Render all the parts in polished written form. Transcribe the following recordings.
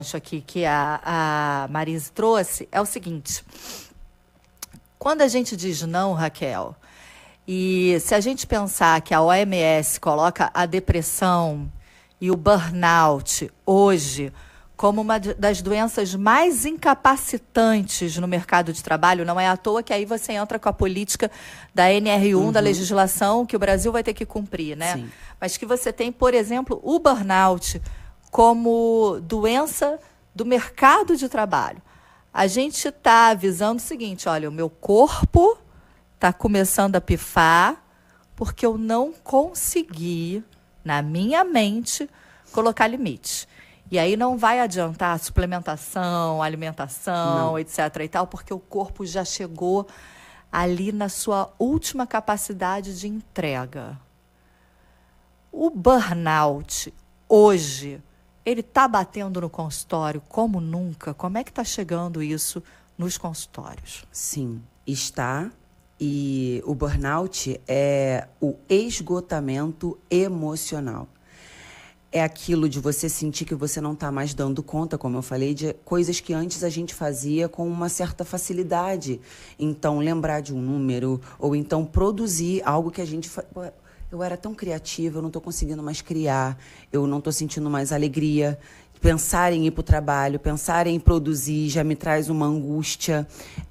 aqui que a Marise trouxe é o seguinte. Quando a gente diz não, Raquel, e se a gente pensar que a OMS coloca a depressão e o burnout hoje como uma das doenças mais incapacitantes no mercado de trabalho, não é à toa que aí você entra com a política da NR1, da legislação que o Brasil vai ter que cumprir, né? Sim. Mas que você tem, por exemplo, o burnout como doença do mercado de trabalho. A gente está avisando o seguinte, olha, o meu corpo está começando a pifar porque eu não consegui, na minha mente, colocar limite. E aí não vai adiantar suplementação, alimentação, etc. e tal, porque o corpo já chegou ali na sua última capacidade de entrega. O burnout, hoje, ele está batendo no consultório como nunca? Como é que está chegando isso nos consultórios? Sim, está. E o burnout é o esgotamento emocional. É aquilo de você sentir que você não está mais dando conta, como eu falei, de coisas que antes a gente fazia com uma certa facilidade. Então, lembrar de um número, ou então produzir algo que a gente... Eu era tão criativa, eu não estou conseguindo mais criar, eu não estou sentindo mais alegria. Pensar em ir para o trabalho, pensar em produzir, já me traz uma angústia.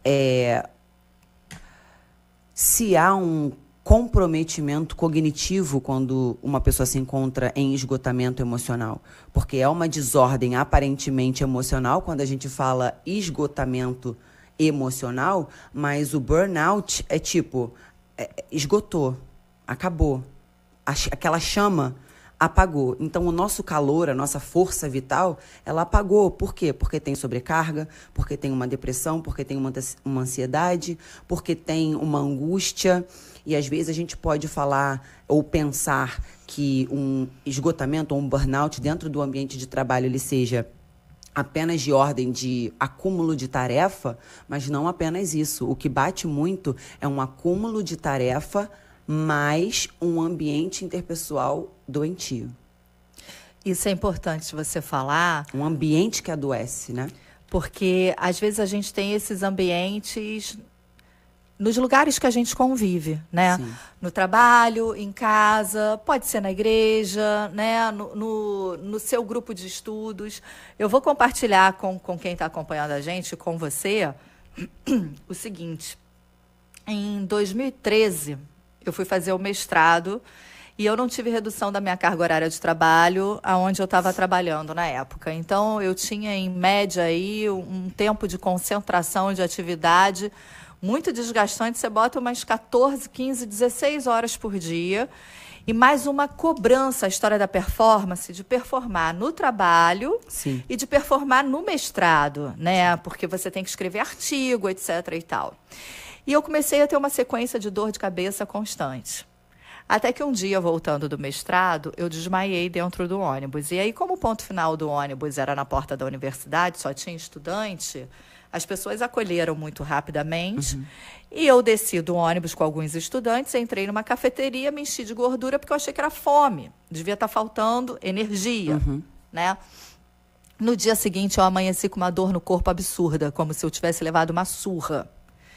Se há um comprometimento cognitivo quando uma pessoa se encontra em esgotamento emocional, porque é uma desordem aparentemente emocional quando a gente fala esgotamento emocional, mas o burnout é tipo, esgotou, acabou, aquela chama apagou. Então, o nosso calor, a nossa força vital, ela apagou. Por quê? Porque tem sobrecarga, porque tem uma depressão, porque tem uma ansiedade, porque tem uma angústia. E, às vezes, a gente pode falar ou pensar que um esgotamento ou um burnout dentro do ambiente de trabalho ele seja apenas de ordem de acúmulo de tarefa, mas não apenas isso. O que bate muito é um acúmulo de tarefa mais um ambiente interpessoal doentio. Isso é importante você falar. Um ambiente que adoece, né? Porque, às vezes, a gente tem esses ambientes nos lugares que a gente convive, né? Sim. No trabalho, em casa, pode ser na igreja, né? No seu grupo de estudos. Eu vou compartilhar com quem está acompanhando a gente, com você, o seguinte. Em 2013... eu fui fazer o mestrado e eu não tive redução da minha carga horária de trabalho aonde eu estava trabalhando na época. Então, eu tinha, em média, aí, um tempo de concentração de atividade muito desgastante. Você bota umas 14, 15, 16 horas por dia e mais uma cobrança, a história da performance, de performar no trabalho. Sim. E de performar no mestrado, né? Porque você tem que escrever artigo, etc. e tal. E eu comecei a ter uma sequência de dor de cabeça constante. Até que um dia, voltando do mestrado, eu desmaiei dentro do ônibus. E aí, como o ponto final do ônibus era na porta da universidade, só tinha estudante, as pessoas acolheram muito rapidamente. E eu desci do ônibus com alguns estudantes, entrei numa cafeteria, me enchi de gordura, porque eu achei que era fome. Devia estar faltando energia, né? No dia seguinte, eu amanheci com uma dor no corpo absurda, como se eu tivesse levado uma surra.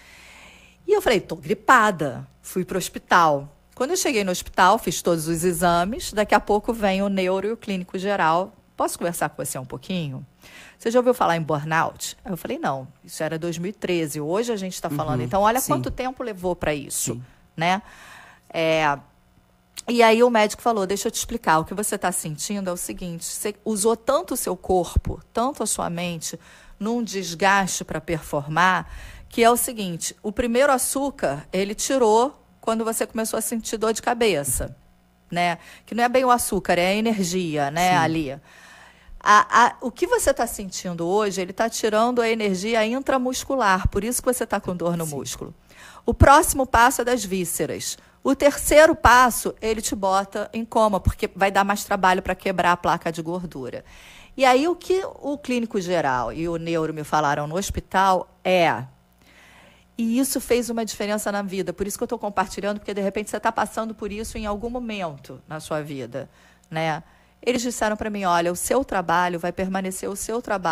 E eu falei, estou gripada. Fui para o hospital. Quando eu cheguei no hospital, fiz todos os exames. Daqui a pouco vem o neuro e o clínico geral. Posso conversar com você um pouquinho? Você já ouviu falar em burnout? Eu falei, não, isso era 2013. Hoje a gente está falando. Então, olha quanto tempo levou para isso, né? E aí o médico falou, deixa eu te explicar. O que você está sentindo é o seguinte, você usou tanto o seu corpo, tanto a sua mente, num desgaste para performar, que é o seguinte, o primeiro açúcar, ele tirou quando você começou a sentir dor de cabeça, né? Que não é bem o açúcar, é a energia, né, ali. O que você está sentindo hoje, ele está tirando a energia intramuscular, por isso que você está com dor no músculo. O próximo passo é das vísceras. O terceiro passo, ele te bota em coma, porque vai dar mais trabalho para quebrar a placa de gordura. E aí, o que o clínico geral e o neuro me falaram no hospital e isso fez uma diferença na vida. Por isso que eu estou compartilhando, porque, de repente, você está passando por isso em algum momento na sua vida, né? eles disseram para mim, olha, o seu trabalho vai permanecer o seu trabalho